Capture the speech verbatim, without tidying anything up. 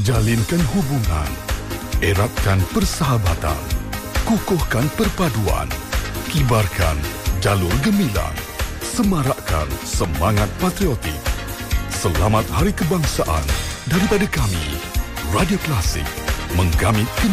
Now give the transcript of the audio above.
Jalinkan hubungan, eratkan persahabatan, kukuhkan perpaduan, kibarkan jalur gemilang, semarakkan semangat patriotik. Selamat Hari Kebangsaan daripada kami, Radio Klasik, menggamit